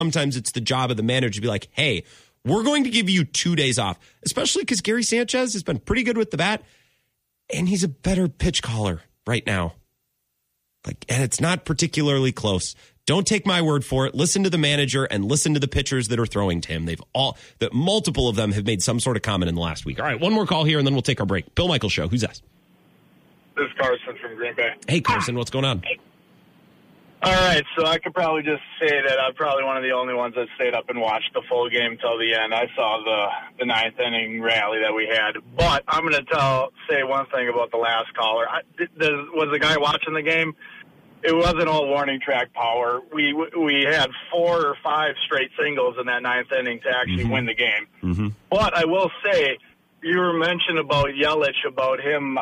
Sometimes it's the job of the manager to be like, hey, we're going to give you 2 days off, especially because Gary Sanchez has been pretty good with the bat, and he's a better pitch caller right now. And it's not particularly close. Don't take my word for it. Listen to the manager and listen to the pitchers that are throwing to him. Multiple of them have made some sort of comment in the last week. All right, one more call here, and then we'll take our break. Bill Michaels Show. Who's that? This is Carson from Green Bay. Hey, Carson, what's going on? All right, so I could probably just say that I'm probably one of the only ones that stayed up and watched the full game till the end. I saw the ninth inning rally that we had. But I'm going to say one thing about the last caller. Was the guy watching the game? It wasn't all warning track power. We had 4 or 5 straight singles in that ninth inning to actually win the game. Mm-hmm. But I will say, you were mentioning about Yelich, about him,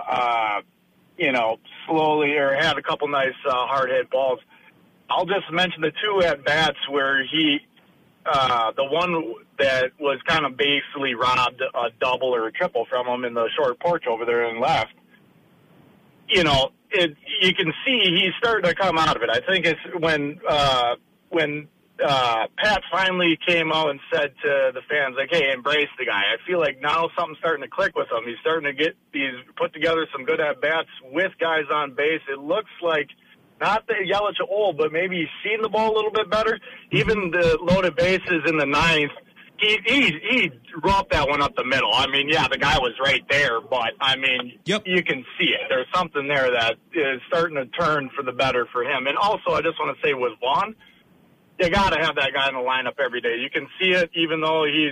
slowly, or had a couple nice hard hit balls. I'll just mention the 2 at-bats where the one that was kind of basically robbed a double or a triple from him in the short porch over there and left. You can see he's starting to come out of it. I think it's when Pat finally came out and said to the fans, like, hey, embrace the guy. I feel like now something's starting to click with him. He's starting to put together some good at-bats with guys on base. It looks like, not that Yelich old, but maybe he's seen the ball a little bit better. Even the loaded bases in the ninth, he dropped that one up the middle. I mean, yeah, the guy was right there, but, You can see it. There's something there that is starting to turn for the better for him. And also, I just want to say with Vaughn, you got to have that guy in the lineup every day. You can see it, even though he's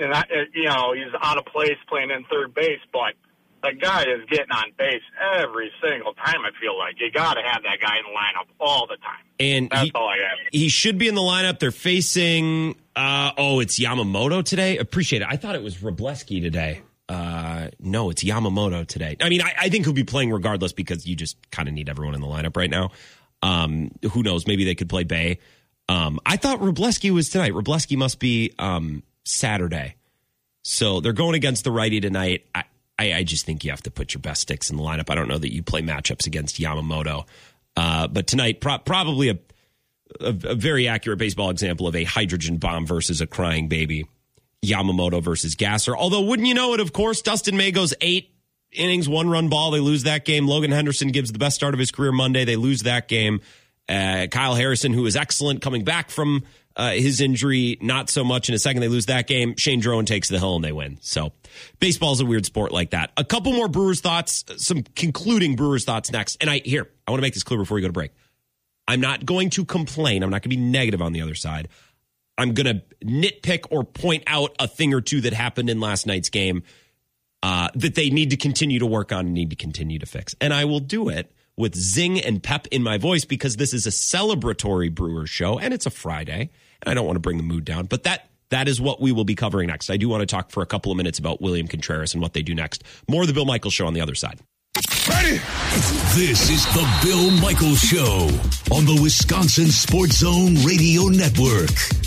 out of place playing in third base, but the guy is getting on base every single time, I feel like. You got to have that guy in the lineup all the time. And that's all I have. He should be in the lineup. They're facing, it's Yamamoto today? Appreciate it. I thought it was Wrobleski today. No, it's Yamamoto today. I mean, I think he'll be playing regardless because you just kind of need everyone in the lineup right now. Who knows? Maybe they could play Bay. I thought Wrobleski was tonight. Wrobleski must be Saturday. So they're going against the righty tonight. I just think you have to put your best sticks in the lineup. I don't know that you play matchups against Yamamoto. But tonight, probably a very accurate baseball example of a hydrogen bomb versus a crying baby. Yamamoto versus Gasser. Although, wouldn't you know it, of course, Dustin May goes 8 innings, 1-run ball. They lose that game. Logan Henderson gives the best start of his career Monday. They lose that game. Kyle Harrison, who is excellent, coming back from his injury, not so much in a second. They lose that game. Shane Drowan takes the hill and they win. So baseball is a weird sport like that. A couple more Brewers thoughts, some concluding Brewers thoughts next. And I want to make this clear before we go to break. I'm not going to complain. I'm not going to be negative on the other side. I'm going to nitpick or point out a thing or two that happened in last night's game that they need to continue to work on and need to continue to fix. And I will do it with zing and pep in my voice because this is a celebratory Brewers show and it's a Friday and I don't want to bring the mood down. But that is what we will be covering next. I do want to talk for a couple of minutes about William Contreras and what they do next. More of the Bill Michaels Show on the other side. Ready? This is the Bill Michaels Show on the Wisconsin Sports Zone Radio Network.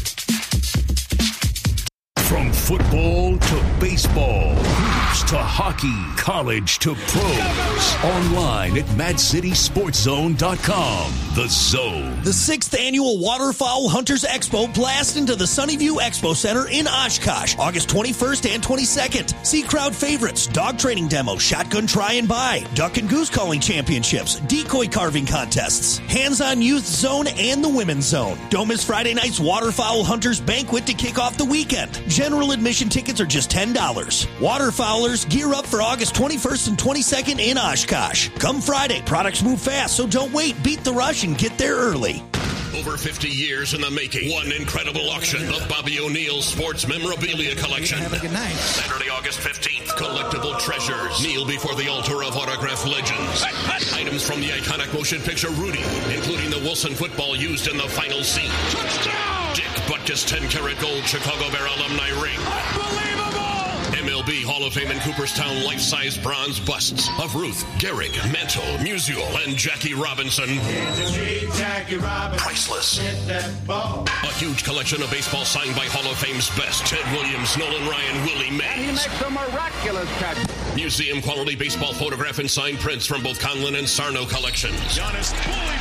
From football to baseball, hoops to hockey, college to pros. Online at MadCitySportsZone.com. The Zone. The 6th annual Waterfowl Hunters Expo blast into the Sunnyview Expo Center in Oshkosh, August 21st and 22nd. See crowd favorites, dog training demo, shotgun try and buy, duck and goose calling championships, decoy carving contests, hands-on youth zone and the women's zone. Don't miss Friday night's Waterfowl Hunters banquet to kick off the weekend. General admission tickets are just $10. Waterfowlers gear up for August 21st and 22nd in Oshkosh. Come Friday, products move fast, so don't wait. Beat the rush and get there early. Over 50 years in the making. One incredible auction of Bobby O'Neill's sports memorabilia collection. Have a good night. Saturday, August 15th. Collectible treasures. Kneel before the altar of autograph legends. Items from the iconic motion picture Rudy, including the Wilson football used in the final scene. Touchdown! Dick Butkus 10-karat gold Chicago Bear alumni ring. Unbelievable! MLB Hall of Fame in Cooperstown life-size bronze busts of Ruth, Gehrig, Mantle, Musial, and Jackie Robinson. Priceless. A huge collection of baseball signed by Hall of Fame's best. Ted Williams, Nolan Ryan, Willie Mays. And he makes a miraculous catch. Museum quality baseball photograph and signed prints from both Conlin and Sarno collections. Giannis bully ball.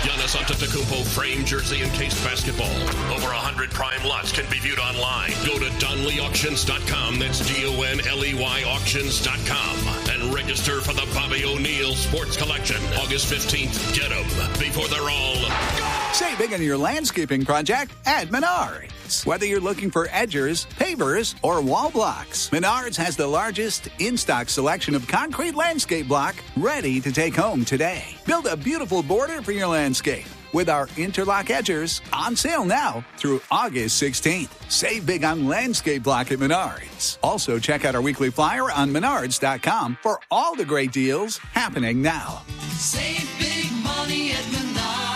Giannis Antetokounmpo frame jersey encased basketball. Over 100 prime lots can be viewed online. Go to DonleyAuctions.com. That's DONLEY auctions.com. And register for the Bobby O'Neill Sports Collection. August 15th. Get them before they're all gone. Save big on your landscaping project at Menards. Whether you're looking for edgers, pavers, or wall blocks, Menards has the largest in-stock selection of concrete landscape block ready to take home today. Build a beautiful border for your landscape with our interlock edgers on sale now through August 16th. Save big on landscape block at Menards. Also, check out our weekly flyer on Menards.com for all the great deals happening now. Save big money at Menards.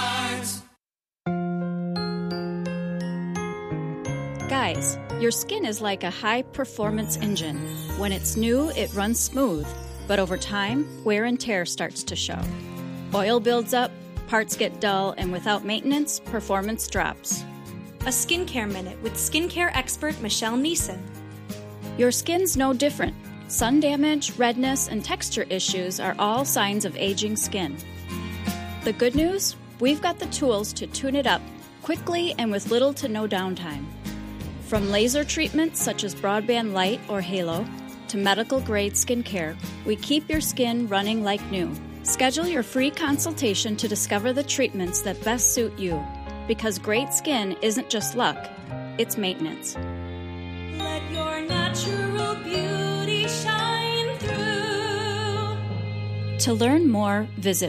Guys, your skin is like a high-performance engine. When it's new, it runs smooth. But over time, wear and tear starts to show. Oil builds up, parts get dull, and without maintenance, performance drops. A Skincare Minute with skincare expert Michelle Neeson. Your skin's no different. Sun damage, redness, and texture issues are all signs of aging skin. The good news? We've got the tools to tune it up quickly and with little to no downtime. From laser treatments such as Broadband Light or Halo to medical-grade skincare, we keep your skin running like new. Schedule your free consultation to discover the treatments that best suit you. Because great skin isn't just luck, it's maintenance. Let your natural beauty shine through. To learn more, visit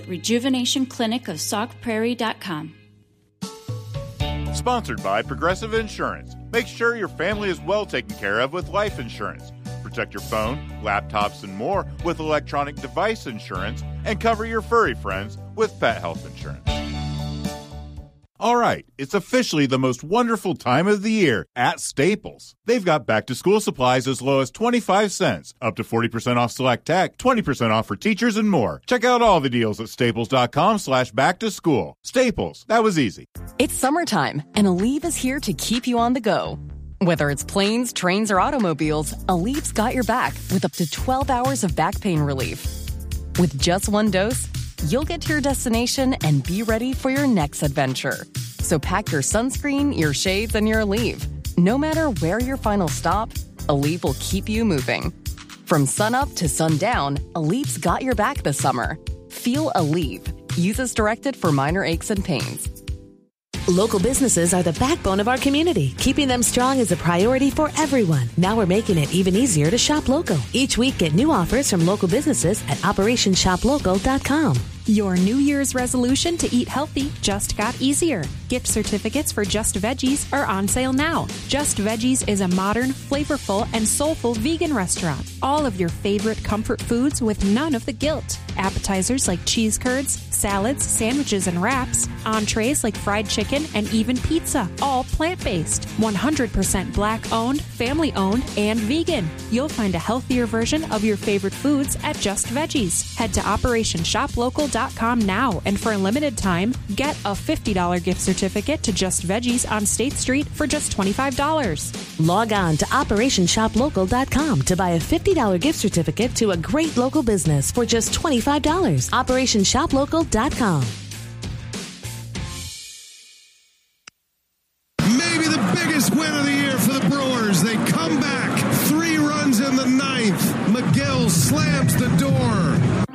rejuvenationclinicofsaukprairie.com. Sponsored by Progressive Insurance. Make sure your family is well taken care of with life insurance. Protect your phone, laptops, and more with electronic device insurance, and cover your furry friends with pet health insurance. All right, it's officially the most wonderful time of the year at Staples. They've got back-to-school supplies as low as 25 cents, up to 40% off select tech, 20% off for teachers, and more. Check out all the deals at staples.com/back-to-school. Staples, that was easy. It's summertime, and Aleve is here to keep you on the go. Whether it's planes, trains, or automobiles, Aleve's got your back with up to 12 hours of back pain relief. With just one dose, you'll get to your destination and be ready for your next adventure. So pack your sunscreen, your shades, and your Aleve. No matter where your final stop, Aleve will keep you moving. From sunup to sundown, Aleve's got your back this summer. Feel Aleve. Use as directed for minor aches and pains. Local businesses are the backbone of our community. Keeping them strong is a priority for everyone. Now we're making it even easier to shop local. Each week, get new offers from local businesses at OperationShopLocal.com. Your New Year's resolution to eat healthy just got easier. Gift certificates for Just Veggies are on sale now. Just Veggies is a modern, flavorful, and soulful vegan restaurant. All of your favorite comfort foods with none of the guilt. Appetizers like cheese curds, salads, sandwiches, and wraps. Entrees like fried chicken and even pizza. All plant-based. 100% Black-owned, family-owned, and vegan. You'll find a healthier version of your favorite foods at Just Veggies. Head to OperationShopLocal.com now, and for a limited time, get a $50 gift certificate to Just Veggies on State Street for just $25. Log on to OperationShopLocal.com to buy a $50 gift certificate to a great local business for just $25. OperationShopLocal.com. Maybe the biggest win of the year for the Brewers. They come back. 3 runs in the 9th. McGill slams the door.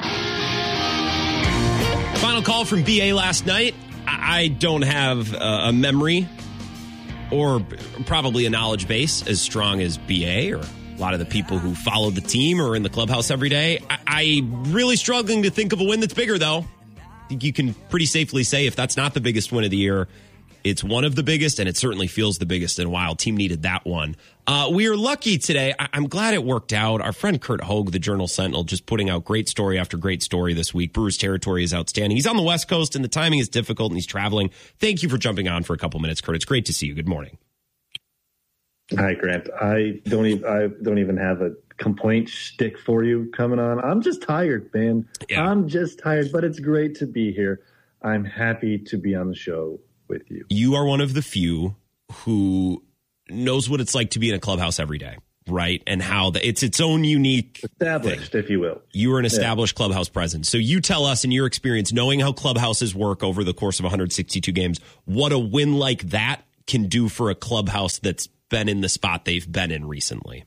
Final call from BA last night. I don't have a memory or probably a knowledge base as strong as BA or a lot of the people who follow the team or in the clubhouse every day. I'm really struggling to think of a win that's bigger, though. I think you can pretty safely say if that's not the biggest win of the year, it's one of the biggest, and it certainly feels the biggest in a while. Team needed that one. We are lucky today. I'm glad it worked out. Our friend Kurt Hogue, the Journal Sentinel, just putting out great story after great story this week. Brewers territory is outstanding. He's on the West Coast, and the timing is difficult, and he's traveling. Thank you for jumping on for a couple minutes, Kurt. It's great to see you. Good morning. Hi, Grant. I don't even have a complaint shtick for you coming on. I'm just tired, man. Yeah. I'm just tired, but it's great to be here. I'm happy to be on the show with you. You are one of the few who knows what it's like to be in a clubhouse every day. right? And how it's its own unique established, if you will. You were an established clubhouse presence. So you tell us, in your experience, knowing how clubhouses work over the course of 162 games, what a win like that can do for a clubhouse that's been in the spot they've been in recently.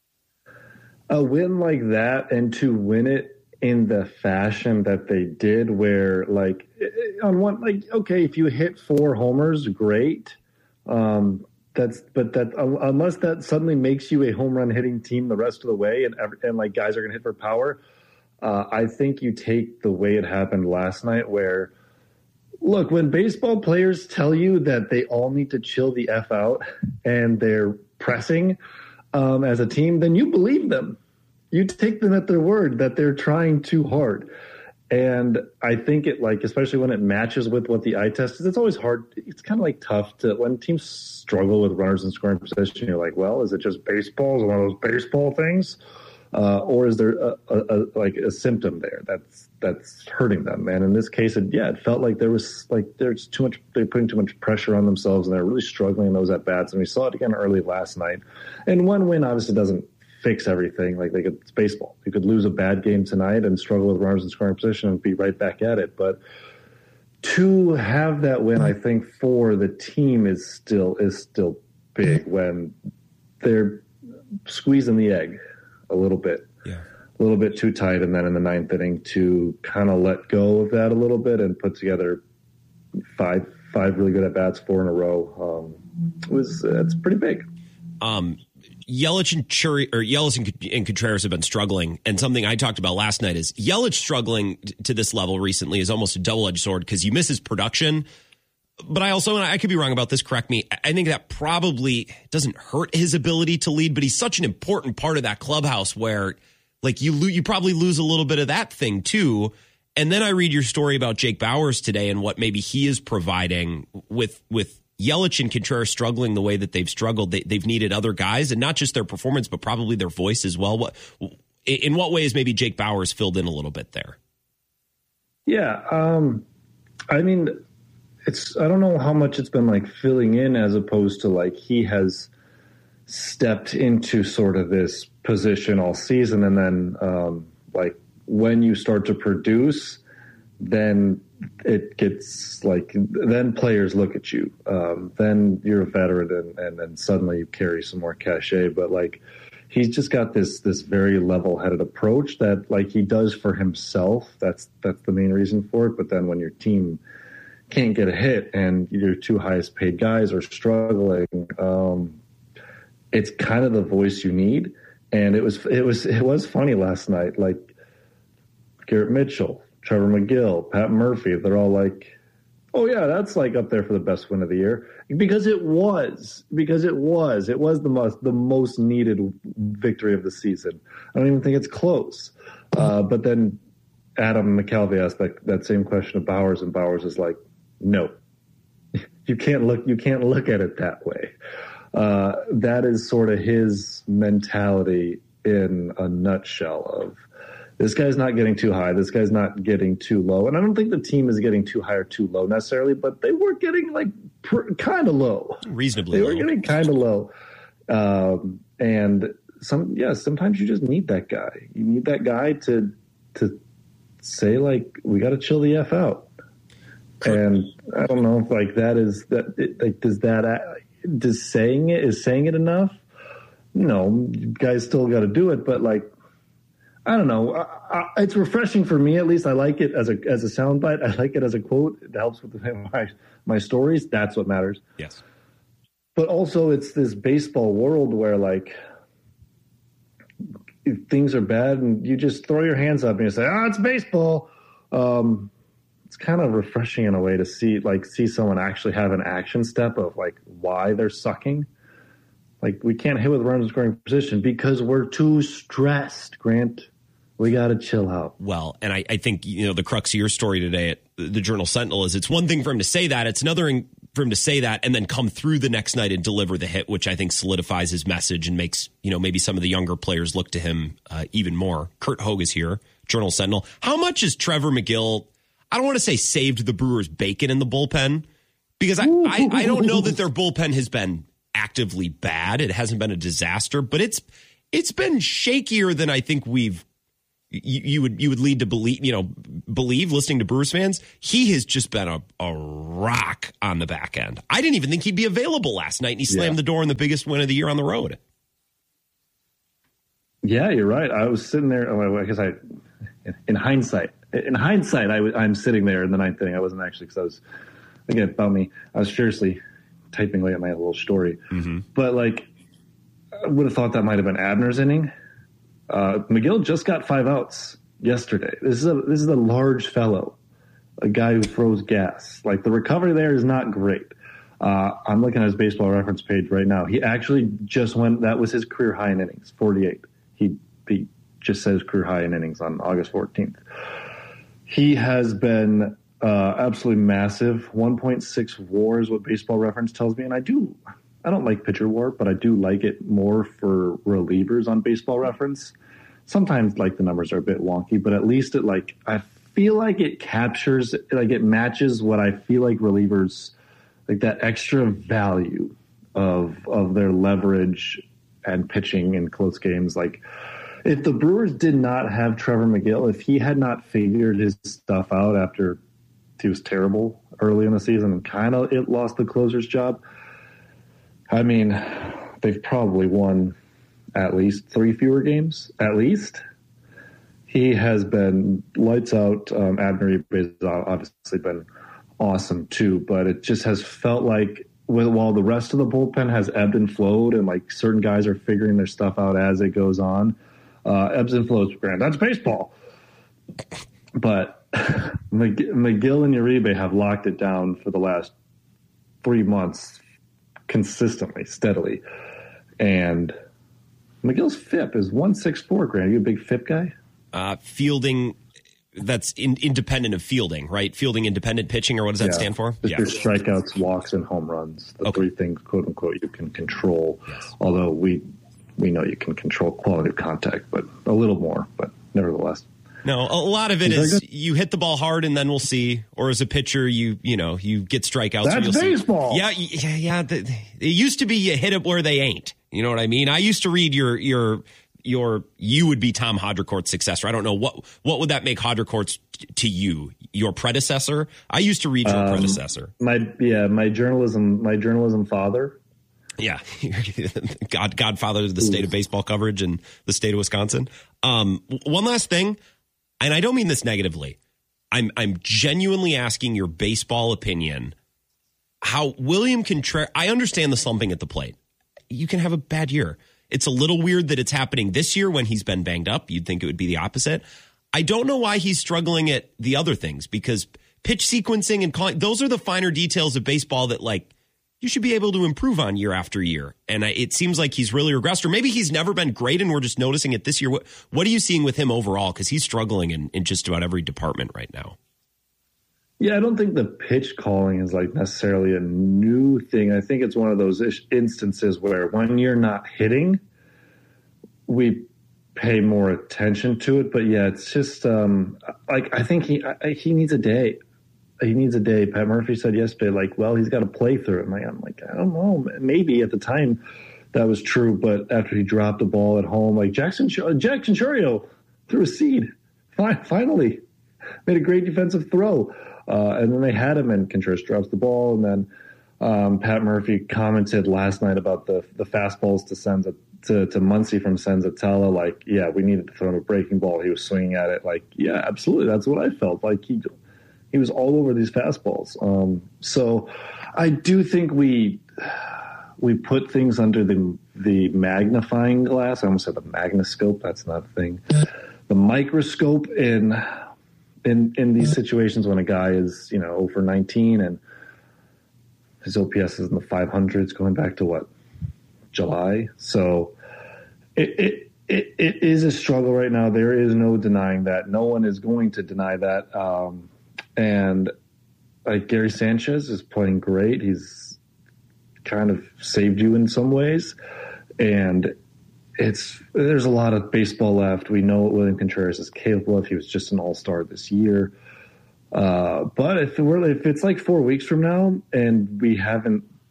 A win like that, and to win it in the fashion that they did, where like on one, like, okay, if you hit 4 homers, great. Unless that suddenly makes you a home run hitting team the rest of the way, and like guys are going to hit for power. I think you take the way it happened last night, where look, when baseball players tell you that they all need to chill the F out and they're pressing as a team, then you believe them. You take them at their word that they're trying too hard. And I think it, like, especially when it matches with what the eye test is, it's always hard. It's kind of like tough to, when teams struggle with runners in scoring position, you're like, well, is it just baseball? Is it one of those baseball things? Or is there a symptom there that's hurting them? And in this case, it felt like there's too much, they're putting too much pressure on themselves, and they're really struggling in those at bats. And we saw it again early last night. And one win obviously doesn't fix everything. Like, it's baseball. You could lose a bad game tonight and struggle with runners in scoring position and be right back at it. But to have that win, I think, for the team is still big when they're squeezing the egg a little bit. Yeah. A little bit too tight, and then in the 9th inning to kind of let go of that a little bit and put together five really good at bats, 4 in a row. It's pretty big. Yelich and Contreras have been struggling, and something I talked about last night is Yelich struggling to this level recently is almost a double-edged sword because you miss his production. But I could be wrong about this, correct me, I think that probably doesn't hurt his ability to lead, but he's such an important part of that clubhouse where, like, you probably lose a little bit of that thing too. And then I read your story about Jake Bauers today and what maybe he is providing with Yelich and Contreras struggling the way that they've struggled. They've needed other guys, and not just their performance, but probably their voice as well. In what ways maybe Jake Bauers filled in a little bit there? Yeah. I mean, I don't know how much it's been like filling in as opposed to like he has stepped into sort of this position all season. And then like when you start to produce, then it gets like, then players look at you. Then you're a veteran and then suddenly you carry some more cachet. But like, he's just got this very level-headed approach that like he does for himself. That's the main reason for it. But then when your team can't get a hit and your 2 highest paid guys are struggling, it's kind of the voice you need. And it was funny last night. Like Garrett Mitchell, Trevor McGill, Pat Murphy, they're all like, oh yeah, that's like up there for the best win of the year. Because it was the most needed victory of the season. I don't even think it's close. But then Adam McCalvey asked that same question of Bauers, and Bauers is like, no, you can't look at it that way. That is sort of his mentality in a nutshell of, this guy's not getting too high. This guy's not getting too low. And I don't think the team is getting too high or too low necessarily, but they were getting like kind of low. Reasonably low. They were getting kind of low. And sometimes you just need that guy. You need that guy to say like, we got to chill the F out. And I don't know if like that is that, like, is saying it enough? No, you guys still got to do it, but like, I don't know. It's refreshing for me, at least. I like it as a soundbite. I like it as a quote. It helps with my stories. That's what matters. Yes. But also, it's this baseball world where like if things are bad and you just throw your hands up and you say, it's baseball. It's kind of refreshing in a way to see someone actually have an action step of like why they're sucking. Like, we can't hit with runners in scoring position because we're too stressed, Grant. We got to chill out. Well, and I think, the crux of your story today at the Journal Sentinel is it's one thing for him to say that. It's another for him to say that and then come through the next night and deliver the hit, which I think solidifies his message and makes, maybe some of the younger players look to him even more. Kurt Hogue is here, Journal Sentinel. How much is Trevor McGill, I don't want to say saved the Brewers' bacon in the bullpen, because I don't know that their bullpen has been actively bad. It hasn't been a disaster, but it's been shakier than I think you would lead to believe listening to Brewers fans. He has just been a rock on the back end. I didn't even think he'd be available last night, and he slammed the door in the biggest win of the year on the road. Yeah, you're right. I was sitting there. I guess in hindsight, I'm sitting there in the ninth inning. I wasn't actually, because I was thinking about me. I was furiously typing away at my little story. Mm-hmm. But I would have thought that might have been Abner's inning. McGill just got 5 outs yesterday. This is a large fellow, a guy who throws gas. The recovery there is not great. I'm looking at his baseball reference page right now. He actually just that was his career high in innings, 48. He just says career high in innings on August 14th. He has been absolutely massive. 1.6 WAR is what Baseball Reference tells me, and I don't like pitcher WAR, but I do like it more for relievers on Baseball Reference. Sometimes the numbers are a bit wonky, but at least I feel like it captures, it matches what I feel like relievers, that extra value of their leverage and pitching in close games. If the Brewers did not have Trevor McGill, if he had not figured his stuff out after he was terrible early in the season and it lost the closer's job, I mean, they've probably won at least 3 fewer games, at least. He has been lights out. Abner has obviously been awesome too, but it just has felt while the rest of the bullpen has ebbed and flowed and certain guys are figuring their stuff out as it goes on, ebbs and flows, Grant. That's baseball. But McGill and Uribe have locked it down for the last 3 months consistently, steadily. And McGill's FIP is 164, Grant. Are you a big FIP guy? Fielding, that's independent of fielding, right? Fielding independent pitching, or what does that stand for? Your strikeouts, walks, and home runs. The 3 things, quote unquote, you can control. Yes. Although we know you can control quality of contact, but a little more, but nevertheless. No, a lot of it is you hit the ball hard and then we'll see. Or as a pitcher, you get strikeouts. That's baseball. Yeah. It used to be you hit it where they ain't. You know what I mean? I used to read you would be Tom Haudricourt's successor. I don't know what would that make Haudricourt's to you? Your predecessor? I used to read your predecessor. My journalism father. Yeah, godfather of the state of baseball coverage in the state of Wisconsin. One last thing, and I don't mean this negatively. I'm genuinely asking your baseball opinion. How William Contreras? I understand the slumping at the plate. You can have a bad year. It's a little weird that it's happening this year when he's been banged up. You'd think it would be the opposite. I don't know why he's struggling at the other things, because pitch sequencing and calling, those are the finer details of baseball that you should be able to improve on year after year. And it seems like he's really regressed, or maybe he's never been great and we're just noticing it this year. What are you seeing with him overall? Because he's struggling in just about every department right now. Yeah, I don't think the pitch calling is necessarily a new thing. I think it's one of those instances where when you're not hitting, we pay more attention to it. But yeah, it's just I think he needs a day. He needs a day. Pat Murphy said yesterday, he's got to play through it. I'm like, I don't know. Maybe at the time that was true, but after he dropped the ball at home, Jackson Chourio threw a seed. Finally made a great defensive throw. And then they had him, and Contreras drops the ball. And then Pat Murphy commented last night about the fastballs to Muncy from Senzatella. Yeah, we needed to throw him a breaking ball. He was swinging at it. Yeah, absolutely. That's what I felt. He was all over these fastballs. So I do think we put things under the magnifying glass. I almost said the magnoscope. That's not a thing. The microscope in these situations when a guy is 0 for 19 and his OPS is in the 500s going back to July. So it is a struggle right now. There is no denying that. No one is going to deny that. And Gary Sanchez is playing great. He's kind of saved you in some ways, and there's a lot of baseball left. We know what William Contreras is capable of. He was just an all-star this year. But if it's 4 weeks from now and we haven't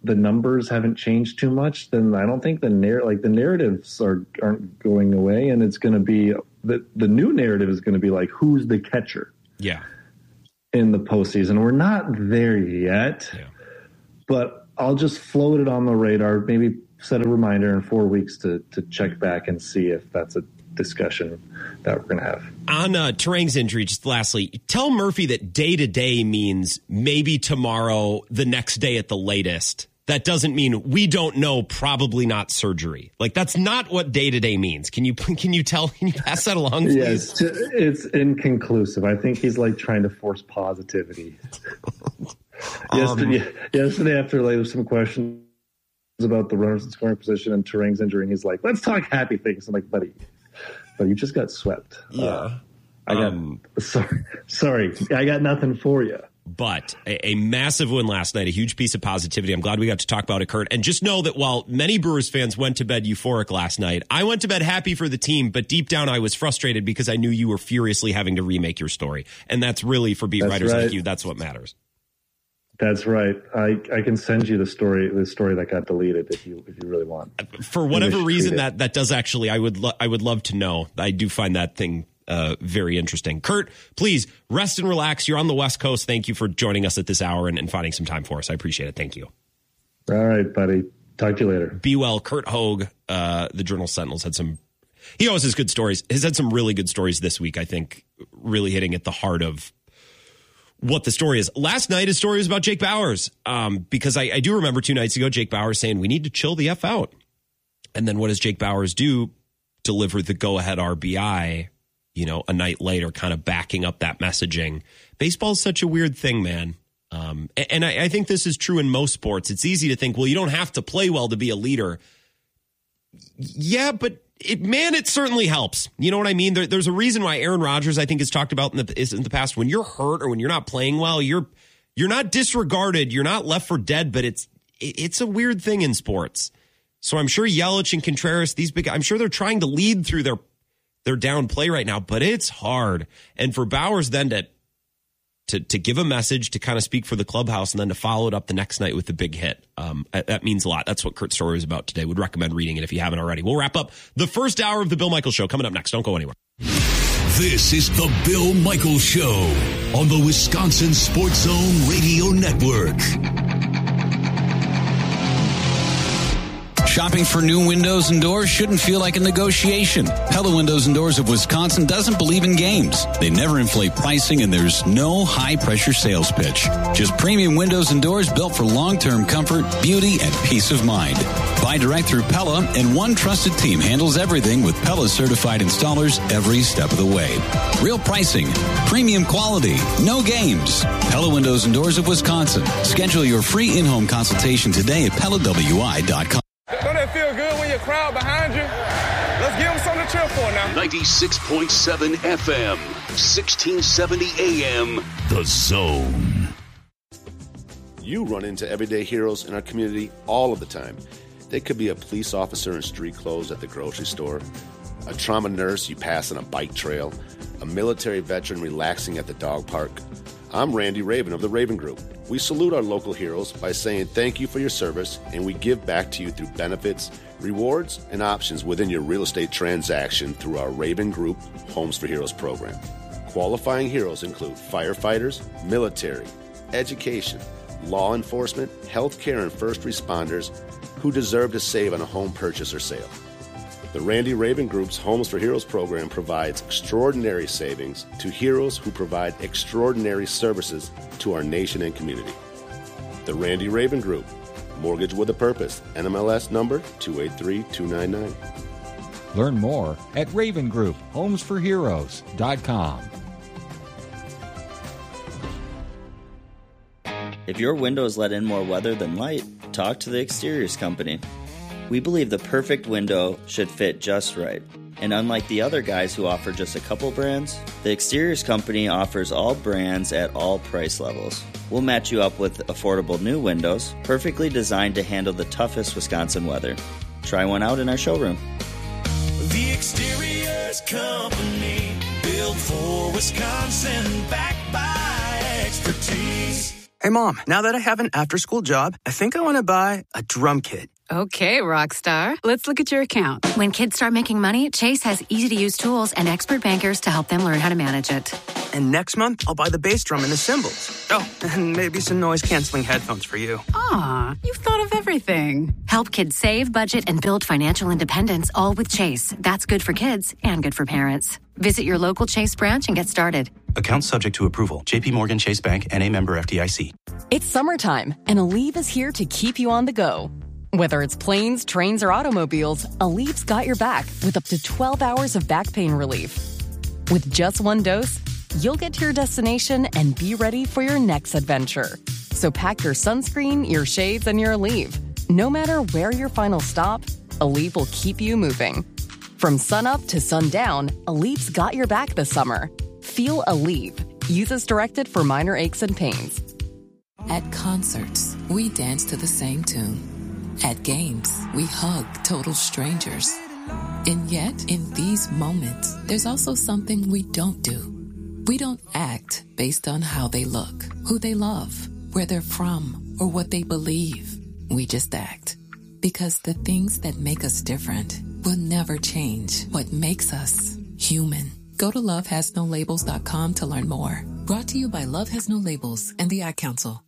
the numbers haven't changed too much, then I don't think the narratives aren't going away, and it's going to be the new narrative is going to be like, who's the catcher? Yeah. In the postseason, we're not there yet, but I'll just float it on the radar. Maybe set a reminder in 4 weeks to check back and see if that's a discussion that we're going to have. On Turang's injury, just lastly, tell Murphy that day-to-day means maybe tomorrow, the next day at the latest. That doesn't mean we don't know, probably not surgery. Like, that's not what day-to-day means. Can you pass that along, please? Yes, it's inconclusive. I think he's like trying to force positivity. Yesterday after there was some questions about the runners in scoring position and Turang's injury, and he's like, let's talk happy things. I'm like, buddy, you just got swept. Yeah. Sorry, I got nothing for you. But a massive win last night, a huge piece of positivity. I'm glad we got to talk about it, Kurt. And just know that while many Brewers fans went to bed euphoric last night, I went to bed happy for the team, but deep down I was frustrated because I knew you were furiously having to remake your story. And that's really, for beat writers like you, that's what matters. That's right. I can send you the story that got deleted if you really want. For whatever reason, that does actually, I would love to know. I do find that thing very interesting. Kurt, please rest and relax. You're on the West Coast. Thank you for joining us at this hour and finding some time for us. I appreciate it. Thank you. All right, buddy. Talk to you later. Be well. Kurt Hogue, the Journal Sentinels, he always has good stories. Has had some really good stories this week, I think, really hitting at the heart of what the story is. Last night, his story was about Jake Bauers, because I do remember 2 nights ago, Jake Bauers saying, we need to chill the F out. And then what does Jake Bauers do? Deliver the go-ahead RBI, a night later, kind of backing up that messaging. Baseball is such a weird thing, man. And I think this is true in most sports. It's easy to think, well, you don't have to play well to be a leader. Yeah, but it certainly helps. You know what I mean? There's a reason why Aaron Rodgers, I think, has talked about in the past, when you're hurt or when you're not playing well, you're not disregarded. You're not left for dead, but it's a weird thing in sports. So I'm sure Yelich and Contreras, I'm sure they're trying to lead through their down play right now, but it's hard. And for Bauers then to give a message, to kind of speak for the clubhouse, and then to follow it up the next night with the big hit. That means a lot. That's what Kurt's story is about today. Would recommend reading it if you haven't already. We'll wrap up the first hour of the Bill Michaels Show coming up next. Don't go anywhere. This is the Bill Michaels Show on the Wisconsin Sports Zone Radio Network. Shopping for new windows and doors shouldn't feel like a negotiation. Pella Windows and Doors of Wisconsin doesn't believe in games. They never inflate pricing, and there's no high-pressure sales pitch. Just premium windows and doors built for long-term comfort, beauty, and peace of mind. Buy direct through Pella, and one trusted team handles everything with Pella-certified installers every step of the way. Real pricing, premium quality, no games. Pella Windows and Doors of Wisconsin. Schedule your free in-home consultation today at PellaWI.com. Don't it feel good when your crowd behind you? Let's give them something to cheer for now. 96.7 FM, 1670 AM, The Zone. You run into everyday heroes in our community all of the time. They could be a police officer in street clothes at the grocery store, a trauma nurse you pass on a bike trail, a military veteran relaxing at the dog park. I'm Randy Raven of the Raven Group. We salute our local heroes by saying thank you for your service, and we give back to you through benefits, rewards, and options within your real estate transaction through our Raven Group Homes for Heroes program. Qualifying heroes include firefighters, military, education, law enforcement, healthcare, and first responders who deserve to save on a home purchase or sale. The Randy Raven Group's Homes for Heroes program provides extraordinary savings to heroes who provide extraordinary services to our nation and community. The Randy Raven Group, mortgage with a purpose, NMLS number 283299. Learn more at Raven Group, homesforheroes.com. If your windows let in more weather than light, talk to the Exteriors Company. We believe the perfect window should fit just right. And unlike the other guys who offer just a couple brands, the Exteriors Company offers all brands at all price levels. We'll match you up with affordable new windows, perfectly designed to handle the toughest Wisconsin weather. Try one out in our showroom. The Exteriors Company, built for Wisconsin, backed by expertise. Hey, Mom, now that I have an after-school job, I think I want to buy a drum kit. Okay, Rockstar. Let's look at your account. When kids start making money, Chase has easy-to-use tools and expert bankers to help them learn how to manage it. And next month, I'll buy the bass drum and the cymbals. Oh, and maybe some noise-canceling headphones for you. Aw, you've thought of everything. Help kids save, budget, and build financial independence, all with Chase. That's good for kids and good for parents. Visit your local Chase branch and get started. Account subject to approval. JP Morgan Chase Bank, N.A. member FDIC. It's summertime, and Aleve is here to keep you on the go. Whether it's planes, trains, or automobiles, Aleve's got your back with up to 12 hours of back pain relief. With just one dose, you'll get to your destination and be ready for your next adventure. So pack your sunscreen, your shades, and your Aleve. No matter where your final stop, Aleve will keep you moving. From sunup to sundown, Aleve's got your back this summer. Feel Aleve. Use as directed for minor aches and pains. At concerts, we dance to the same tune. At games, we hug total strangers. And yet, in these moments, there's also something we don't do. We don't act based on how they look, who they love, where they're from, or what they believe. We just act. Because the things that make us different will never change what makes us human. Go to lovehasnolabels.com to learn more. Brought to you by Love Has No Labels and the Ad Council.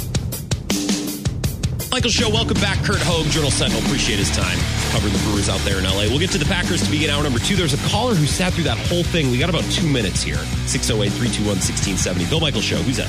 Michael Show, welcome back. Kurt Hogue, Journal Sentinel. Appreciate his time covering the Brewers out there in L.A. We'll get to the Packers to begin hour number 2. There's a caller who sat through that whole thing. We got about 2 minutes here. 608-321-1670. Bill Michael Show. Who's that?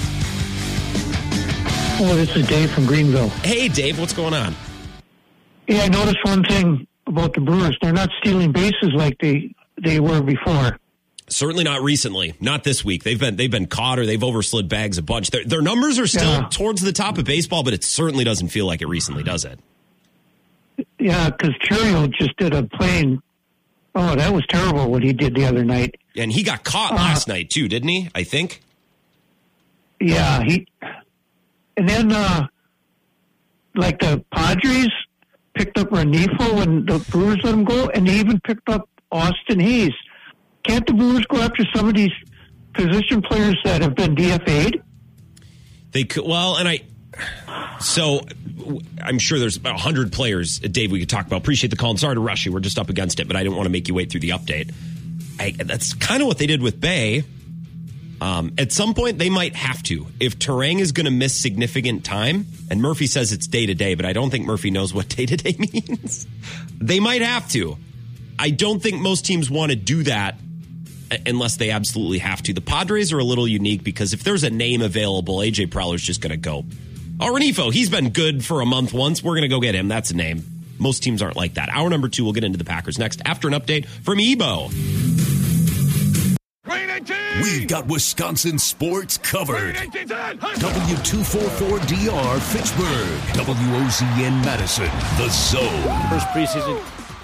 Oh, this is Dave from Greenville. Hey, Dave. What's going on? Yeah, I noticed one thing about the Brewers. They're not stealing bases like they were before. Certainly not recently. Not this week. They've been caught or they've overslid bags a bunch. Their numbers are still towards the top of baseball, but it certainly doesn't feel like it recently, does it? Yeah, because Churiel just did a plain. Oh, that was terrible what he did the other night. And he got caught last night too, didn't he? I think. Yeah, and then like the Padres picked up Renifo when the Brewers let him go, and they even picked up Austin Hayes. Can't the Brewers go after some of these position players that have been DFA'd? They could. Well, so I'm sure there's about 100 players, Dave, we could talk about. Appreciate the call. And sorry to rush you. We're just up against it, but I didn't want to make you wait through the update. That's kind of what they did with Bay. At some point, they might have to. If Turang is going to miss significant time, and Murphy says it's day-to-day, but I don't think Murphy knows what day-to-day means. They might have to. I don't think most teams want to do that unless they absolutely have to. The Padres are a little unique because if there's a name available, A.J. Prowler's just going to go. Oh, Renifo, he's been good for a month once. We're going to go get him. That's a name. Most teams aren't like that. Hour number 2, we'll get into the Packers next after an update from Ebo. We've got Wisconsin sports covered. W244DR Fitchburg, WOZN Madison, The Zone. First preseason.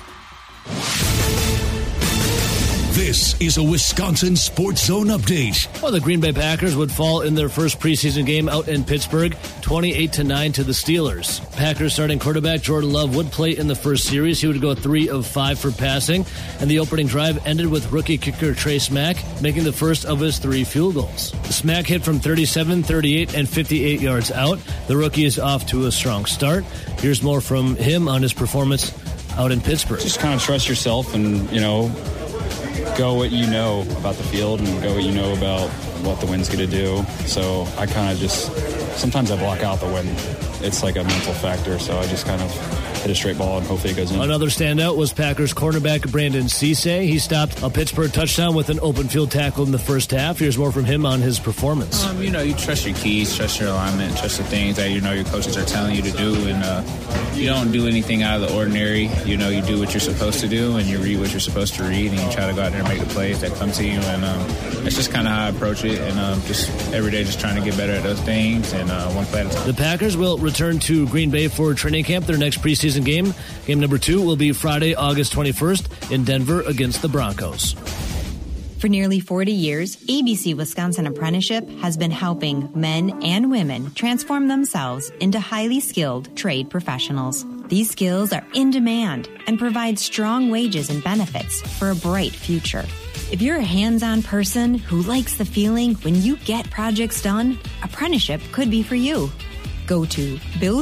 This is a Wisconsin Sports Zone update. Well, the Green Bay Packers would fall in their first preseason game out in Pittsburgh, 28-9 to the Steelers. Packers starting quarterback Jordan Love would play in the first series. He would go 3 of 5 for passing, and the opening drive ended with rookie kicker Trey Smack making the first of his 3 field goals. Smack hit from 37, 38, and 58 yards out. The rookie is off to a strong start. Here's more from him on his performance out in Pittsburgh. Just kind of trust yourself and, go what you know about the field and go what you know about what the wind's going to do. So I kind of sometimes I block out the wind. It's like a mental factor, so I just kind of hit a straight ball and hopefully it goes in. Another standout was Packers cornerback Brandon Cisse. He stopped a Pittsburgh touchdown with an open field tackle in the first half. Here's more from him on his performance. You trust your keys, trust your alignment, trust the things that your coaches are telling you to do, and you don't do anything out of the ordinary. You do what you're supposed to do, and you read what you're supposed to read, and you try to go out there and make the plays that come to you. And it's just kind of how I approach it, and just every day just trying to get better at those things, and one play at a time. The Packers will return to Green Bay for training camp. Their next preseason game. Game number 2 will be Friday, August 21st in Denver against the Broncos. For nearly 40 years, ABC Wisconsin Apprenticeship has been helping men and women transform themselves into highly skilled trade professionals. These skills are in demand and provide strong wages and benefits for a bright future. If you're a hands-on person who likes the feeling when you get projects done, apprenticeship could be for you. Go to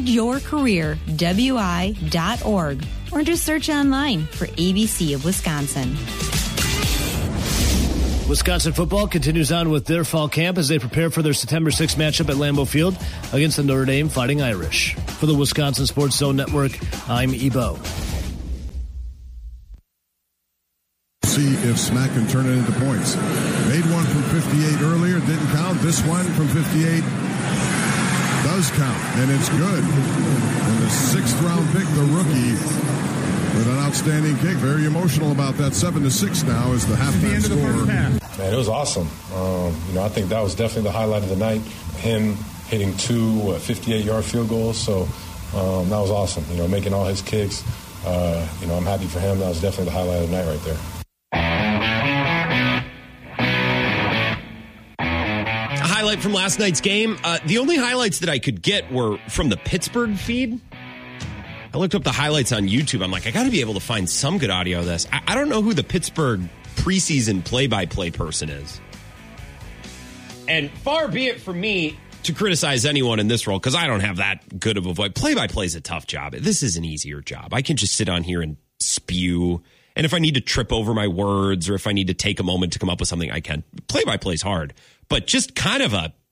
buildyourcareerwi.org or just search online for ABC of Wisconsin. Wisconsin football continues on with their fall camp as they prepare for their September 6th matchup at Lambeau Field against the Notre Dame Fighting Irish. For the Wisconsin Sports Zone Network, I'm Ebo. See if Smack can turn it into points. Made one from 58 earlier, didn't count. This one from 58 does count, and it's good. And the 6th-round pick, the rookie, with an outstanding kick. Very emotional about that. 7-6 now is the halftime score. Man, it was awesome. I think that was definitely the highlight of the night. Him hitting 2 58-yard field goals. So that was awesome. Making all his kicks. I'm happy for him. That was definitely the highlight of the night right there. Highlight from last night's game. The only highlights that I could get were from the Pittsburgh feed. I looked up the highlights on YouTube. I'm like, I got to be able to find some good audio of this. I don't know who the Pittsburgh preseason play-by-play person is. And far be it from me to criticize anyone in this role, because I don't have that good of a voice. Play-by-play is a tough job. This is an easier job. I can just sit on here and spew. And if I need to trip over my words or if I need to take a moment to come up with something, I can. Play-by-play is hard. But just kind of a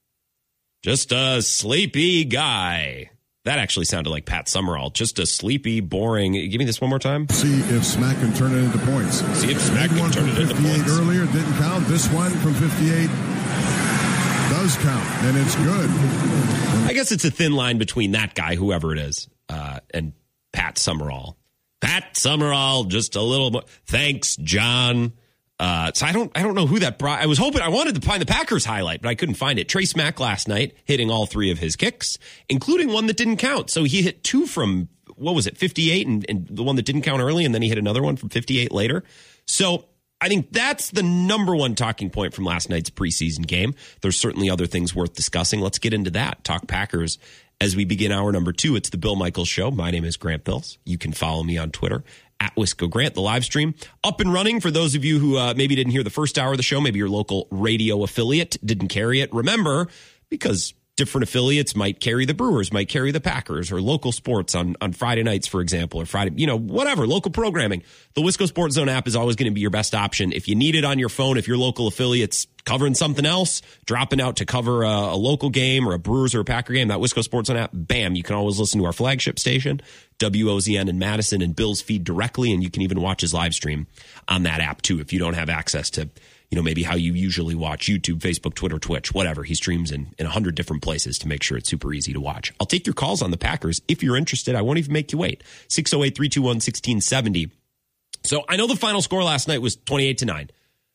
sleepy guy. That actually sounded like Pat Summerall. Just a sleepy, boring. Give me this one more time. See if Smack can turn it into points. See if Smack can turn it into points. 58 earlier, didn't count. This one from 58 does count, and it's good. I guess it's a thin line between that guy, whoever it is, and Pat Summerall. Pat Summerall, just a little more. Thanks, John. So I don't know who that brought. I wanted to find the Packers highlight, but I couldn't find it. Trace Mack last night hitting all 3 of his kicks, including one that didn't count. So he hit 2 from, 58 and the one that didn't count early, and then he hit another one from 58 later. So I think that's the number one talking point from last night's preseason game. There's certainly other things worth discussing. Let's get into that. Talk Packers as we begin hour number 2. It's the Bill Michaels Show. My name is Grant Bills. You can follow me on Twitter at Wisco Grant. The live stream up and running for those of you who maybe didn't hear the first hour of the show. Maybe your local radio affiliate didn't carry it. Remember, because different affiliates might carry the Brewers, might carry the Packers, or local sports on Friday nights, for example, or Friday, whatever, local programming. The Wisco Sports Zone app is always going to be your best option. If you need it on your phone, if your local affiliate's covering something else, dropping out to cover a local game or a Brewers or a Packer game, that Wisco Sports Zone app, bam, you can always listen to our flagship station, WOZN in Madison, and Bill's feed directly, and you can even watch his live stream on that app too if you don't have access to maybe how you usually watch YouTube, Facebook, Twitter, Twitch, whatever. He streams in 100 different places to make sure it's super easy to watch. I'll take your calls on the Packers. If you're interested, I won't even make you wait. 608-321-1670. So I know the final score last night was 28-9.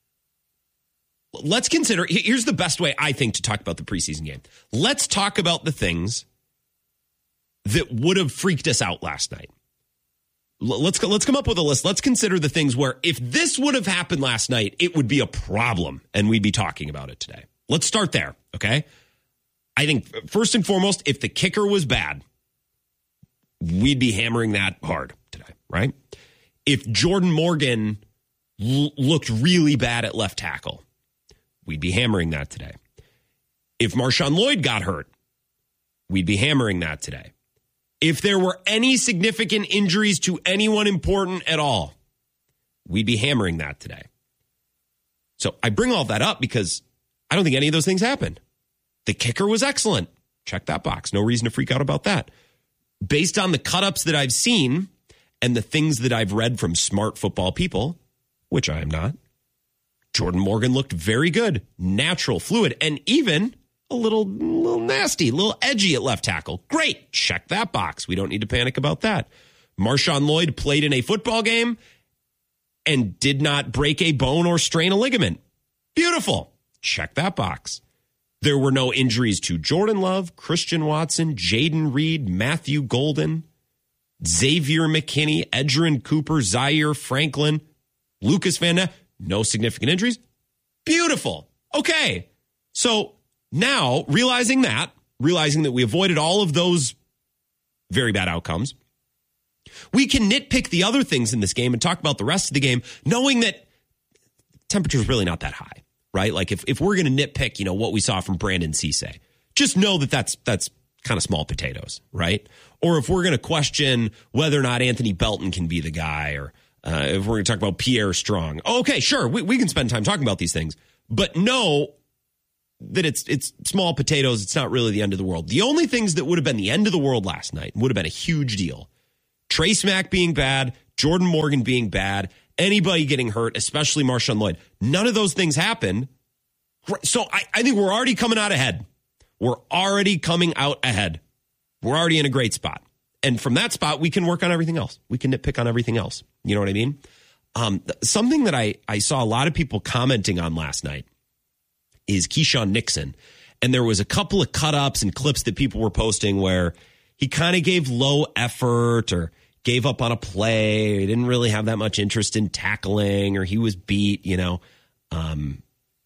Let's consider, here's the best way, I think, to talk about the preseason game. Let's talk about the things that would have freaked us out last night. Let's come up with a list. Let's consider the things where if this would have happened last night, it would be a problem and we'd be talking about it today. Let's start there, okay? I think first and foremost, if the kicker was bad, we'd be hammering that hard today, right? If Jordan Morgan looked really bad at left tackle, we'd be hammering that today. If Marshawn Lloyd got hurt, we'd be hammering that today. If there were any significant injuries to anyone important at all, we'd be hammering that today. So I bring all that up because I don't think any of those things happened. The kicker was excellent. Check that box. No reason to freak out about that. Based on the cut-ups that I've seen and the things that I've read from smart football people, which I am not, Jordan Morgan looked very good, natural, fluid, and even a little nasty, a little edgy at left tackle. Great. Check that box. We don't need to panic about that. Marshawn Lloyd played in a football game and did not break a bone or strain a ligament. Beautiful. Check that box. There were no injuries to Jordan Love, Christian Watson, Jaden Reed, Matthew Golden, Xavier McKinney, Edgerrin Cooper, Zaire Franklin, Lucas Van Ness. No significant injuries. Beautiful. Okay. So now, realizing that we avoided all of those very bad outcomes, we can nitpick the other things in this game and talk about the rest of the game, knowing that temperature's really not that high, right? Like if we're going to nitpick, what we saw from Brandon Cisse, just know that that's kind of small potatoes, right? Or if we're going to question whether or not Anthony Belton can be the guy, or if we're going to talk about Pierre Strong, okay, sure, we can spend time talking about these things, but know that it's small potatoes. It's not really the end of the world. The only things that would have been the end of the world last night, would have been a huge deal: Trace Mack being bad, Jordan Morgan being bad, anybody getting hurt, especially Marshawn Lloyd. None of those things happened. So I think we're already coming out ahead. We're already coming out ahead. We're already in a great spot. And from that spot, we can work on everything else. We can nitpick on everything else. You know what I mean? Something that I saw a lot of people commenting on last night is Keyshawn Nixon. And there was a couple of cut-ups and clips that people were posting where he kind of gave low effort or gave up on a play. He didn't really have that much interest in tackling, or he was beat, And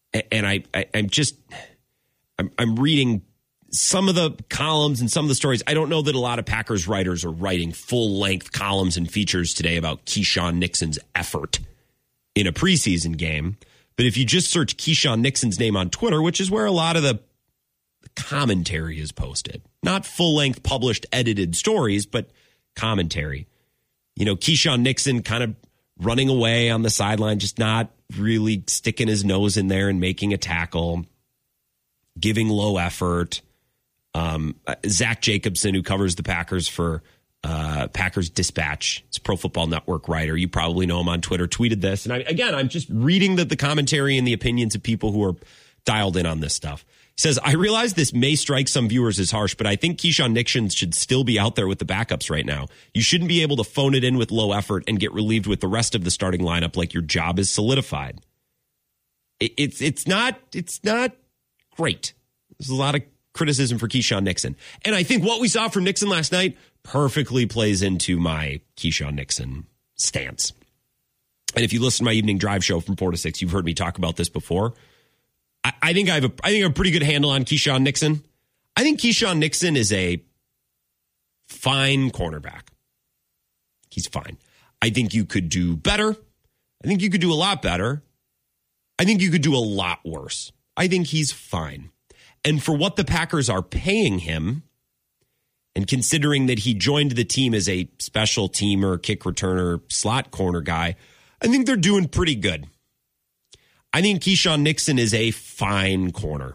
I'm reading some of the columns and some of the stories. I don't know that a lot of Packers writers are writing full-length columns and features today about Keyshawn Nixon's effort in a preseason game. But if you just search Keyshawn Nixon's name on Twitter, which is where a lot of the commentary is posted, not full-length published edited stories, but commentary. Keyshawn Nixon kind of running away on the sideline, just not really sticking his nose in there and making a tackle, giving low effort. Zach Jacobson, who covers the Packers for Packers Dispatch, it's a Pro Football Network writer. You probably know him on Twitter, tweeted this. And I'm just reading the commentary and the opinions of people who are dialed in on this stuff. He says, I realize this may strike some viewers as harsh, but I think Keyshawn Nixon should still be out there with the backups right now. You shouldn't be able to phone it in with low effort and get relieved with the rest of the starting lineup like your job is solidified. It's not great. There's a lot of criticism for Keyshawn Nixon. And I think what we saw from Nixon last night perfectly plays into my Keyshawn Nixon stance. And if you listen to my evening drive show from 4 to 6, you've heard me talk about this before. I think I have a pretty good handle on Keyshawn Nixon. I think Keyshawn Nixon is a fine cornerback. He's fine. I think you could do better. I think you could do a lot better. I think you could do a lot worse. I think he's fine. And for what the Packers are paying him, and considering that he joined the team as a special teamer, kick returner, slot corner guy, I think they're doing pretty good. I think Keyshawn Nixon is a fine corner.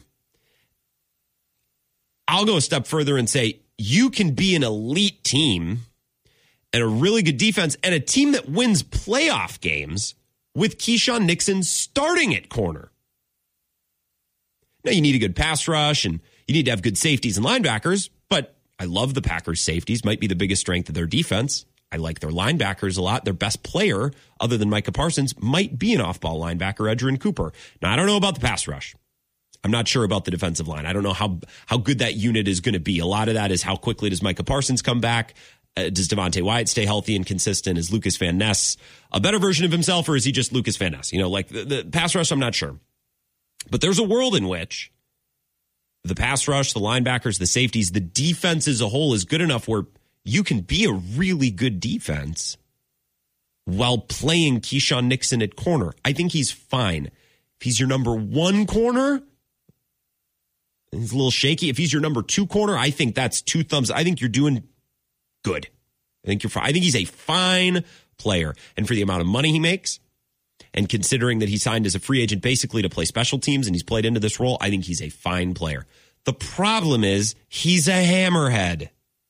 I'll go a step further and say you can be an elite team and a really good defense and a team that wins playoff games with Keyshawn Nixon starting at corner. Now, you need a good pass rush and you need to have good safeties and linebackers, but I love the Packers' safeties, might be the biggest strength of their defense. I like their linebackers a lot. Their best player, other than Micah Parsons, might be an off-ball linebacker, Edgerrin Cooper. Now, I don't know about the pass rush. I'm not sure about the defensive line. I don't know how good that unit is going to be. A lot of that is how quickly does Micah Parsons come back? Does Devontae Wyatt stay healthy and consistent? Is Lucas Van Ness a better version of himself, or is he just Lucas Van Ness? The pass rush, I'm not sure. But there's a world in which the pass rush, the linebackers, the safeties, the defense as a whole is good enough where you can be a really good defense while playing Keyshawn Nixon at corner. I think he's fine. If he's your number one corner, he's a little shaky. If he's your number two corner, I think that's two thumbs. I think you're doing good. I think you're fine. I think he's a fine player. And for the amount of money he makes, and considering that he signed as a free agent basically to play special teams and he's played into this role, I think he's a fine player. The problem is he's a hammerhead.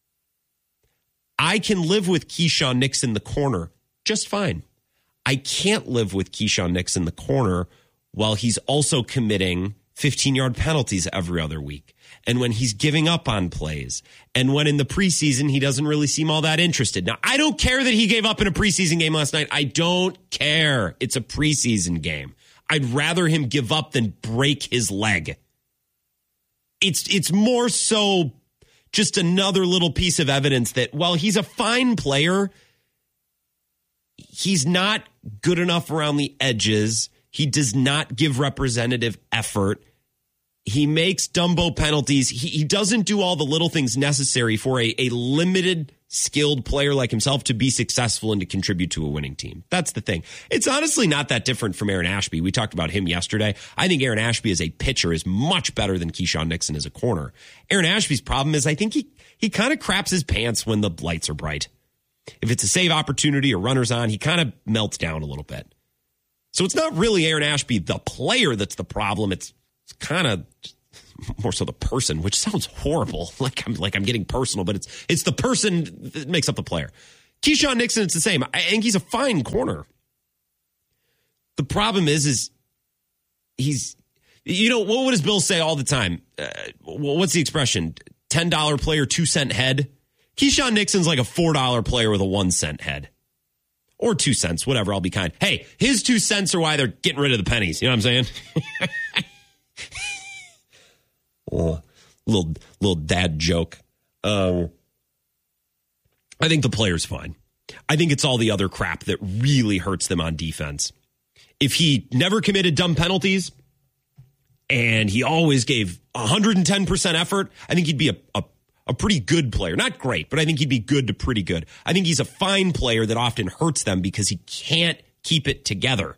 I can live with Keyshawn Nixon the corner just fine. I can't live with Keyshawn Nixon the corner while he's also committing 15-yard penalties every other week. And when he's giving up on plays. And when in the preseason, he doesn't really seem all that interested. Now, I don't care that he gave up in a preseason game last night. I don't care. It's a preseason game. I'd rather him give up than break his leg. It's more so just another little piece of evidence that while he's a fine player, he's not good enough around the edges. He does not give representative effort. He makes Dumbo penalties. He doesn't do all the little things necessary for a limited skilled player like himself to be successful and to contribute to a winning team. That's the thing. It's honestly not that different from Aaron Ashby. We talked about him yesterday. I think Aaron Ashby as a pitcher is much better than Keyshawn Nixon as a corner. Aaron Ashby's problem is I think he kind of craps his pants when the lights are bright. If it's a save opportunity or runners on, he kind of melts down a little bit. So it's not really Aaron Ashby, the player, that's the problem. It's kind of more so the person, which sounds horrible. Like I'm getting personal, but it's the person that makes up the player. Keyshawn Nixon, it's the same. I think he's a fine corner. The problem is he's, what does Bill say all the time? What's the expression? $10 player, 2-cent head. Keyshawn Nixon's like a $4 player with a 1-cent head. Or 2 cents, whatever, I'll be kind. Hey, his 2 cents are why they're getting rid of the pennies. You know what I'm saying? Little dad joke. I think the player's fine. I think it's all the other crap that really hurts them on defense. If he never committed dumb penalties and he always gave 110% effort, I think he'd be a pretty good player. Not great, but I think he'd be good to pretty good. I think he's a fine player that often hurts them because he can't keep it together.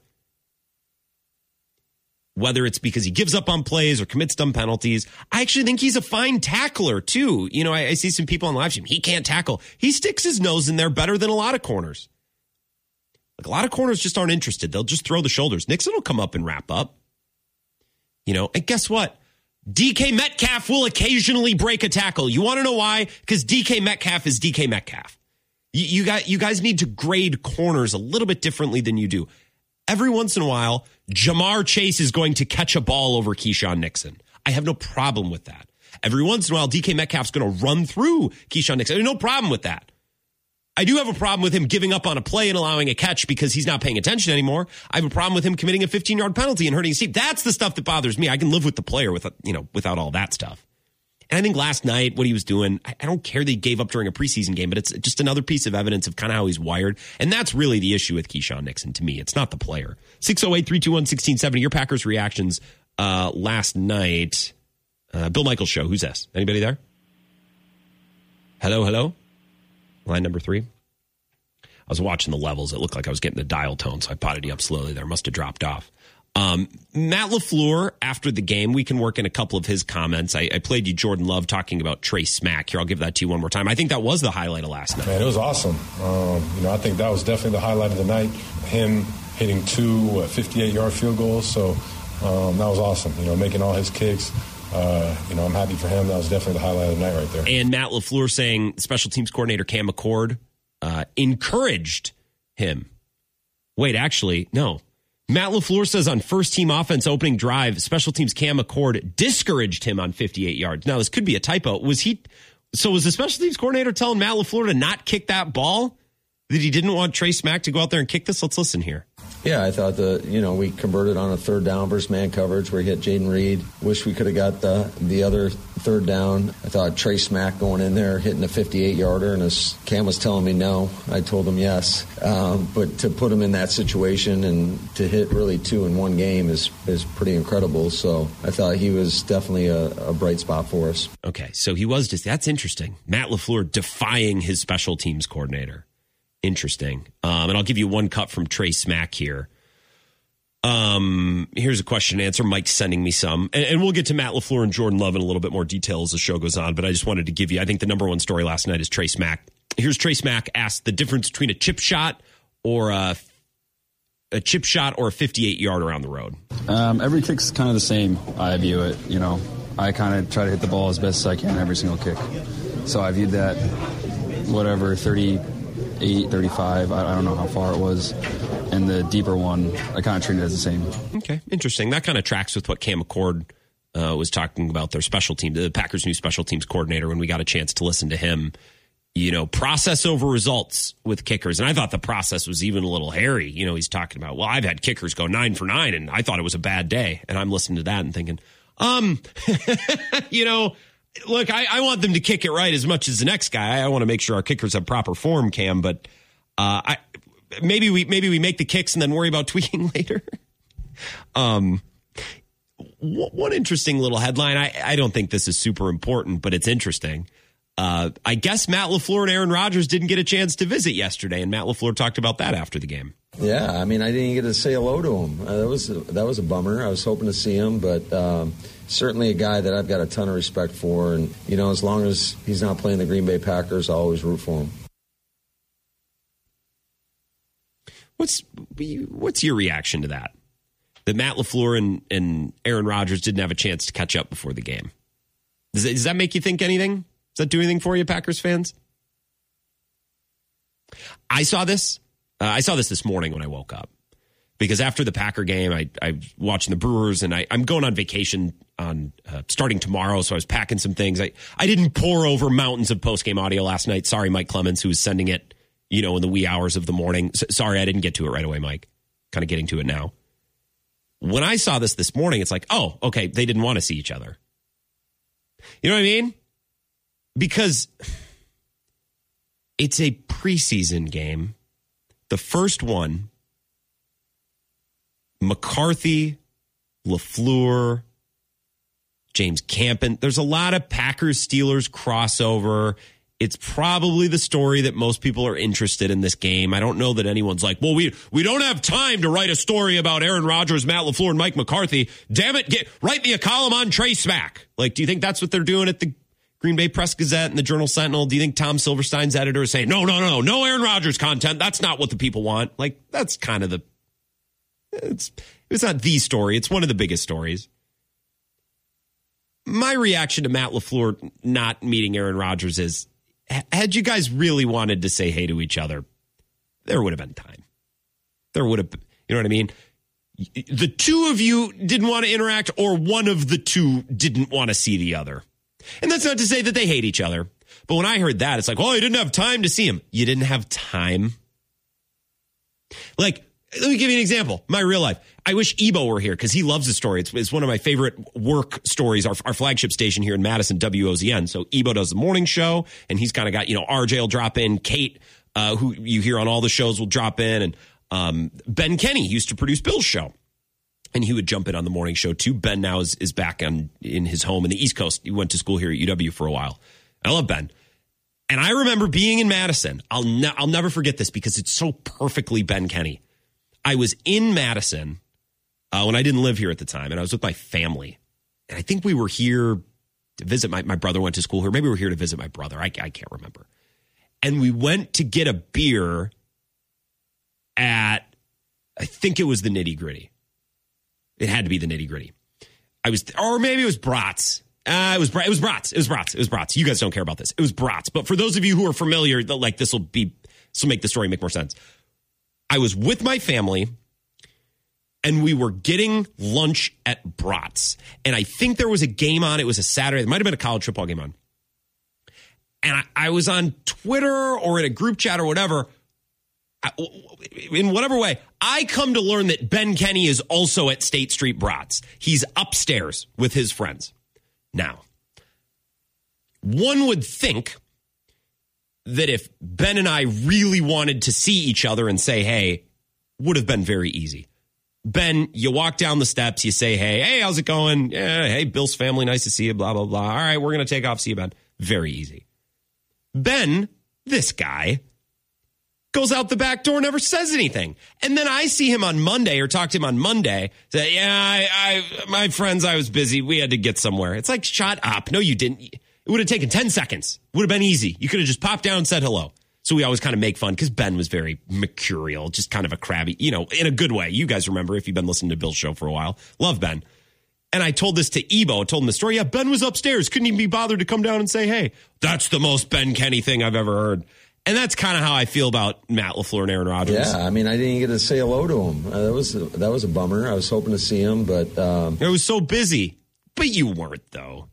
Whether it's because he gives up on plays or commits dumb penalties. I actually think he's a fine tackler, too. I see some people on live stream. He can't tackle. He sticks his nose in there better than a lot of corners. Like, a lot of corners just aren't interested. They'll just throw the shoulders. Nixon will come up and wrap up. And guess what? DK Metcalf will occasionally break a tackle. You want to know why? Because DK Metcalf is DK Metcalf. You guys need to grade corners a little bit differently than you do. Every once in a while, Jamar Chase is going to catch a ball over Keyshawn Nixon. I have no problem with that. Every once in a while, DK Metcalf's going to run through Keyshawn Nixon. I have no problem with that. I do have a problem with him giving up on a play and allowing a catch because he's not paying attention anymore. I have a problem with him committing a 15-yard penalty and hurting his team. That's the stuff that bothers me. I can live with the player without all that stuff. And I think last night, what he was doing, I don't care that he gave up during a preseason game, but it's just another piece of evidence of kind of how he's wired. And that's really the issue with Keyshawn Nixon to me. It's not the player. 608-321-1670. Your Packers reactions last night. Bill Michaels Show. Who's this? Anybody there? Hello? Line number 3. I was watching the levels. It looked like I was getting the dial tone, so I potted you up slowly there. Must have dropped off. Matt LaFleur, after the game, we can work in a couple of his comments. I played you Jordan Love talking about Trey Smack. Here, I'll give that to you one more time. I think that was the highlight of last night. Man, it was awesome. I think that was definitely the highlight of the night. Him hitting 2 58-yard field goals. So that was awesome. Making all his kicks. I'm happy for him. That was definitely the highlight of the night right there. And Matt LaFleur saying special teams coordinator Cam McCord encouraged him. Wait, actually, no. Matt LaFleur says on first-team offense opening drive, special teams Cam McCord discouraged him on 58 yards. Now, this could be a typo. Was the special teams coordinator telling Matt LaFleur to not kick that ball? That he didn't want Trey Smack to go out there and kick this? Let's listen here. Yeah, I thought we converted on a third down versus man coverage where he hit Jaden Reed. Wish we could have got the other third down. I thought Trey Smack going in there hitting a 58-yarder, and as Cam was telling me no, I told him yes. But to put him in that situation and to hit really 2 in one game is pretty incredible. So I thought he was definitely a bright spot for us. Okay, so he was that's interesting. Matt LaFleur defying his special teams coordinator. Interesting. And I'll give you one cut from Trey Smack here. Here's a question and answer. Mike's sending me some. And we'll get to Matt LaFleur and Jordan Love in a little bit more detail as the show goes on. But I just wanted to give you, I think the number one story last night is Trey Smack. Here's Trey Smack asked the difference between a chip shot or a 58-yard around the road. Every kick's kind of the same. I view it. I kind of try to hit the ball as best as I can every single kick. So I viewed that, 38, 35. I don't know how far it was. And the deeper one, I kind of treated it as the same. Okay, interesting. That kind of tracks with what Cam McCord was talking about, their special team, the Packers' new special teams coordinator, when we got a chance to listen to him. Process over results with kickers. And I thought the process was even a little hairy. He's talking about, well, I've had kickers go 9 for 9, and I thought it was a bad day. And I'm listening to that and thinking, look, I want them to kick it right as much as the next guy. I want to make sure our kickers have proper form, Cam, but maybe we make the kicks and then worry about tweaking later. One interesting little headline. I don't think this is super important, but it's interesting. I guess Matt LaFleur and Aaron Rodgers didn't get a chance to visit yesterday, and Matt LaFleur talked about that after the game. Yeah, I mean, I didn't get to say hello to him. That was a bummer. I was hoping to see him, but certainly a guy that I've got a ton of respect for. And, you know, as long as he's not playing the Green Bay Packers, I'll always root for him. What's your reaction to that? That Matt LaFleur and Aaron Rodgers didn't have a chance to catch up before the game. Does that make you think anything? Does that do anything for you, Packers fans? I saw this this morning when I woke up. Because after the Packer game, I was watching the Brewers, and I'm going on vacation on starting tomorrow, so I was packing some things. I didn't pour over mountains of post-game audio last night. Sorry, Mike Clemens, who was sending it, you know, in the wee hours of the morning. Sorry, I didn't get to it right away, Mike. Kind of getting to it now. When I saw this morning, it's like, oh, okay, they didn't want to see each other. You know what I mean? Because it's a preseason game. The first one, McCarthy, LaFleur, James Campen. There's a lot of Packers-Steelers crossover. It's probably the story that most people are interested in this game. I don't know that anyone's like, well, we don't have time to write a story about Aaron Rodgers, Matt LaFleur, and Mike McCarthy. Damn it, write me a column on Trey Smack. Like, do you think that's what they're doing at the Green Bay Press-Gazette and the Journal-Sentinel? Do you think Tom Silverstein's editor is saying, no Aaron Rodgers content? That's not what the people want. Like, that's kind of it's not the story. It's one of the biggest stories. My reaction to Matt LaFleur not meeting Aaron Rodgers is, had you guys really wanted to say hey to each other, there would have been time. There would have, you know what I mean? The two of you didn't want to interact, or one of the two didn't want to see the other. And that's not to say that they hate each other. But when I heard that, it's like, oh, you didn't have time to see him. You didn't have time? Like, let me give you an example. My real life. I wish Ebo were here because he loves the story. It's one of my favorite work stories, our flagship station here in Madison, WOZN. So Ebo does the morning show, and he's kind of got, RJ will drop in. Kate, who you hear on all the shows, will drop in. And Ben Kenny used to produce Bill's show, and he would jump in on the morning show too. Ben now is back in his home in the East Coast. He went to school here at UW for a while. I love Ben. And I remember being in Madison. I'll never forget this because it's so perfectly Ben Kenny. I was in Madison when I didn't live here at the time, and I was with my family. And I think we were here to visit. My brother went to school here. Maybe we were here to visit my brother. I can't remember. And we went to get a beer at, I think it was the Nitty Gritty. It had to be the Nitty Gritty. Or maybe it was Bratz. It was Bratz. You guys don't care about this. It was Bratz. But for those of you who are familiar, like this will make the story make more sense. I was with my family, and we were getting lunch at Bratz. And I think there was a game on. It was a Saturday. There might have been a college football game on. And I was on Twitter or in a group chat or whatever. In whatever way, I come to learn that Ben Kenny is also at State Street Bratz. He's upstairs with his friends. Now, one would think that if Ben and I really wanted to see each other and say, hey, would have been very easy. Ben, you walk down the steps, you say, hey, how's it going? Yeah, hey, Bill's family, nice to see you, blah, blah, blah. All right, we're going to take off, see you, Ben. Very easy. Ben, this guy, goes out the back door, never says anything. And then I see him on Monday or talk to him on Monday, say, yeah, my friends, I was busy. We had to get somewhere. It's like, shut up. No, you didn't. It would have taken 10 seconds. Would have been easy. You could have just popped down and said hello. So we always kind of make fun because Ben was very mercurial, just kind of a crabby, in a good way. You guys remember if you've been listening to Bill's show for a while. Love Ben. And I told this to Ebo, told him the story. Yeah, Ben was upstairs. Couldn't even be bothered to come down and say, hey. That's the most Ben Kenny thing I've ever heard. And that's kind of how I feel about Matt LaFleur and Aaron Rodgers. Yeah, I mean, I didn't get to say hello to him. That was a bummer. I was hoping to see him, but... It was so busy. But you weren't, though.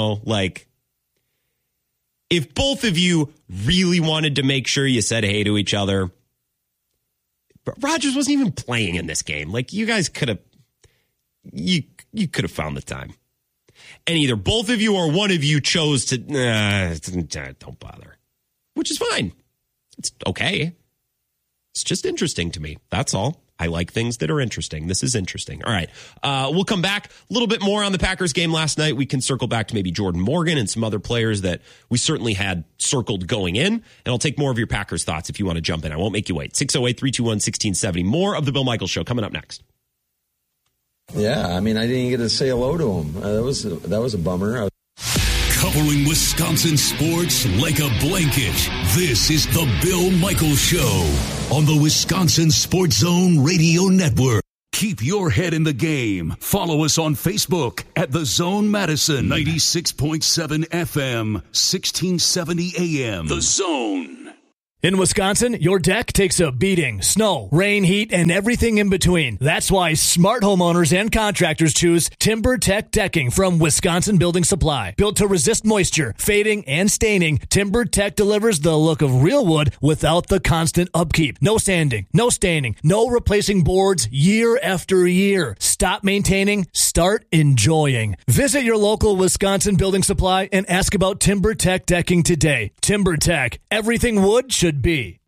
If both of you really wanted to make sure you said hey to each other, Rodgers wasn't even playing in this game. Like, you guys could have... You could have found the time. And either both of you or one of you chose to... don't bother. Which is fine. It's okay. It's just interesting to me. That's all. I like things that are interesting. This is interesting. All right. We'll come back a little bit more on the Packers game last night. We can circle back to maybe Jordan Morgan and some other players that we certainly had circled going in. And I'll take more of your Packers thoughts if you want to jump in. I won't make you wait. 608-321-1670. More of the Bill Michaels Show coming up next. Yeah, I mean, I didn't get to say hello to him. That was a bummer. Covering Wisconsin sports like a blanket. This is the Bill Michaels Show on the Wisconsin Sports Zone Radio Network. Keep your head in the game. Follow us on Facebook at The Zone Madison, 96.7 FM, 1670 AM. The Zone. In Wisconsin, your deck takes a beating. Snow, rain, heat, and everything in between. That's why smart homeowners and contractors choose TimberTech Decking from Wisconsin Building Supply. Built to resist moisture, fading, and staining, TimberTech delivers the look of real wood without the constant upkeep. No sanding, no staining, no replacing boards year after year. Stop maintaining, start enjoying. Visit your local Wisconsin Building Supply and ask about TimberTech Decking today. TimberTech, everything wood should be.